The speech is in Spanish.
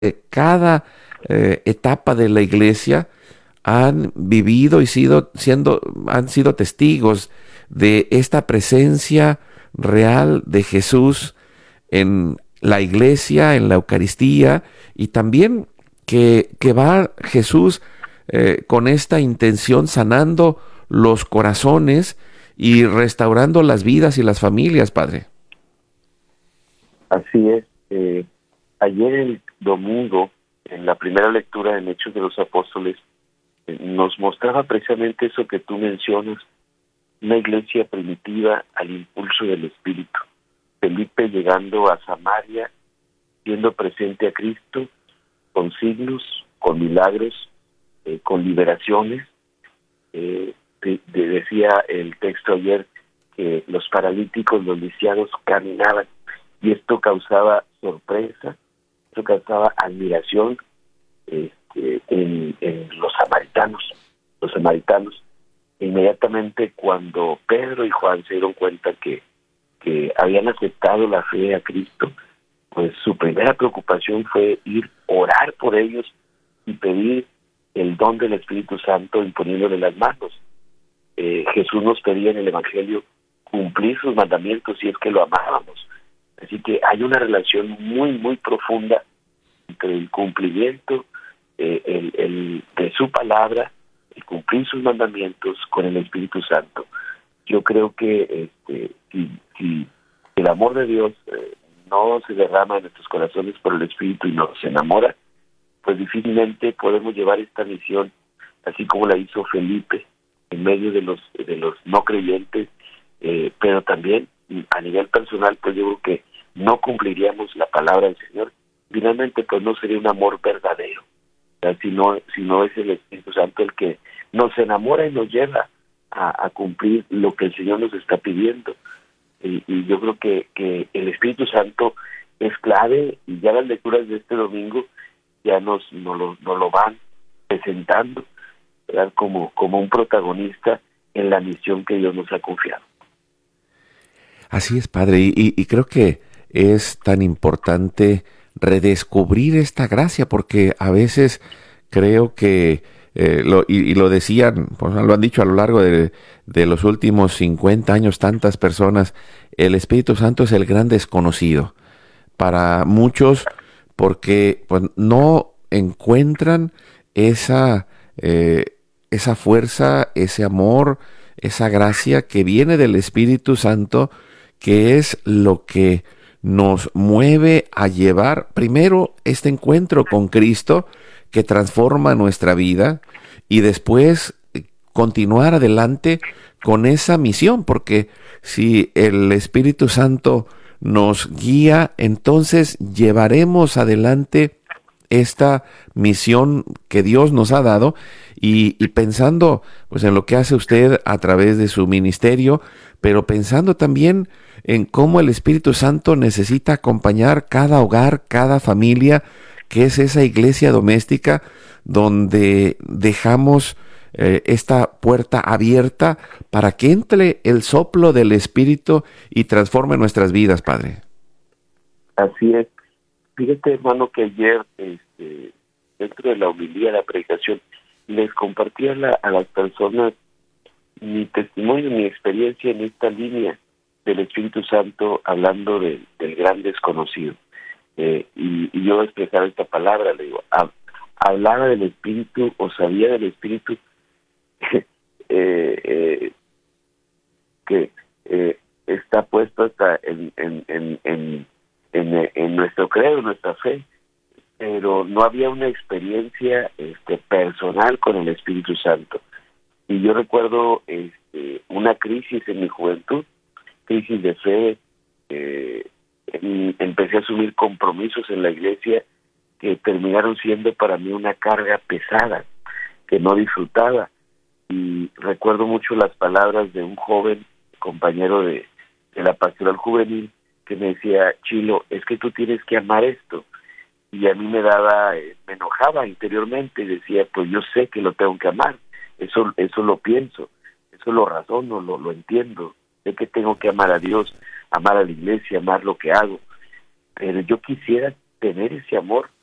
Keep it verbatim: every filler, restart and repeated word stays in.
de cada eh, etapa de la iglesia han vivido y sido, siendo, han sido testigos de esta presencia real de Jesús en la iglesia, en la Eucaristía, y también que, que va Jesús eh, con esta intención sanando los corazones y restaurando las vidas y las familias, Padre. Así es. Eh, ayer el domingo, en la primera lectura en Hechos de los Apóstoles, eh, nos mostraba precisamente eso que tú mencionas, una iglesia primitiva al impulso del Espíritu. Felipe llegando a Samaria, siendo presente a Cristo, con signos, con milagros, eh, con liberaciones. Eh, de, de- decía el texto ayer que los paralíticos, los lisiados caminaban, y esto causaba sorpresa, esto causaba admiración este, en, en los samaritanos, los samaritanos. Inmediatamente cuando Pedro y Juan se dieron cuenta que, que habían aceptado la fe a Cristo, pues su primera preocupación fue ir orar por ellos y pedir el don del Espíritu Santo imponiéndole las manos. Eh, Jesús nos pedía en el Evangelio cumplir sus mandamientos y es que lo amábamos. Así que hay una relación muy, muy profunda entre el cumplimiento eh, el, el, de su palabra, el cumplir sus mandamientos con el Espíritu Santo. Yo creo que este, si, si el amor de Dios eh, no se derrama en nuestros corazones por el Espíritu y nos enamora, pues difícilmente podemos llevar esta misión así como la hizo Felipe en medio de los de los no creyentes, eh, pero también a nivel personal, pues yo creo que no cumpliríamos la palabra del Señor. Finalmente, pues no sería un amor verdadero, o sea, si no, si no es el Espíritu Santo el que nos enamora y nos lleva a, a cumplir lo que el Señor nos está pidiendo. Y, y yo creo que, que el Espíritu Santo es clave, y ya las lecturas de este domingo ya nos, nos, lo, nos lo van presentando, ¿verdad? Como, como un protagonista en la misión que Dios nos ha confiado. Así es, Padre, y, y- y creo que es tan importante redescubrir esta gracia, porque a veces creo que, eh, lo, y, y lo decían, pues, lo han dicho a lo largo de, de los últimos cincuenta años tantas personas, el Espíritu Santo es el gran desconocido para muchos porque pues, no encuentran esa, eh, esa fuerza, ese amor, esa gracia que viene del Espíritu Santo, que es lo que nos mueve a llevar primero este encuentro con Cristo que transforma nuestra vida y después eh, continuar adelante con esa misión, porque si el Espíritu Santo nos guía, entonces llevaremos adelante esta misión que Dios nos ha dado y, y pensando pues en lo que hace usted a través de su ministerio, pero pensando también en cómo el Espíritu Santo necesita acompañar cada hogar, cada familia, que es esa iglesia doméstica donde dejamos eh, esta puerta abierta para que entre el soplo del Espíritu y transforme nuestras vidas, Padre. Así es. Fíjate, hermano, que ayer, este, dentro de la homilía, la predicación, les compartí a, la, a las personas mi testimonio, mi experiencia en esta línea del Espíritu Santo, hablando de, del gran desconocido. Eh, y, y yo expresaba esta palabra, le digo, hab- hablaba del Espíritu o sabía del Espíritu eh, eh, que eh, está puesto hasta en, en, en, en, en, en nuestro credo, en nuestra fe, pero no había una experiencia este, personal con el Espíritu Santo. Y yo recuerdo este, una crisis en mi juventud, crisis de fe. eh, em- empecé a asumir compromisos en la iglesia que terminaron siendo para mí una carga pesada, que no disfrutaba. Y recuerdo mucho las palabras de un joven compañero de, de la pastoral juvenil que me decía: Chilo, es que tú tienes que amar esto. Y a mí me daba, eh, me enojaba interiormente y decía, pues yo sé que lo tengo que amar, eso eso lo pienso, eso lo razono, lo, lo entiendo, sé que tengo que amar a Dios, amar a la iglesia, amar lo que hago, pero yo quisiera tener ese amor